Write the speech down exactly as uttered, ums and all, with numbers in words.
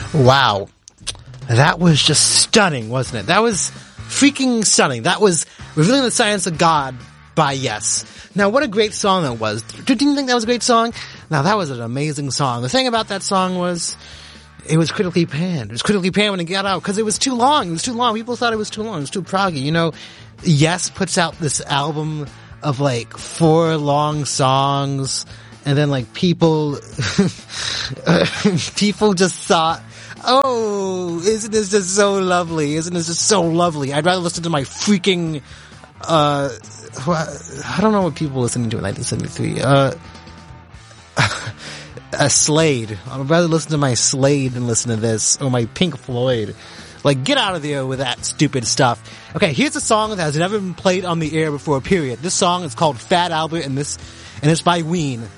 Wow. That was just stunning, wasn't it? That was freaking stunning. That was Revealing the Science of God by Yes. Now, what a great song that was. Didn't you think that was a great song? Now, that was an amazing song. The thing about that song was, it was critically panned. It was critically panned when it got out, because it was too long. It was too long. People thought it was too long. It was too proggy. You know, Yes puts out this album of like four long songs, and then like people, people just thought, oh, isn't this just so lovely? Isn't this just so lovely? I'd rather listen to my freaking, uh, I don't know what people listening to in nineteen seventy-three. Uh, a Slade. I'd rather listen to my Slade than listen to this, or my Pink Floyd. Like, get out of there with that stupid stuff. Okay, here's a song that has never been played on the air before, period. This song is called Fat Albert, and this, and it's by Ween.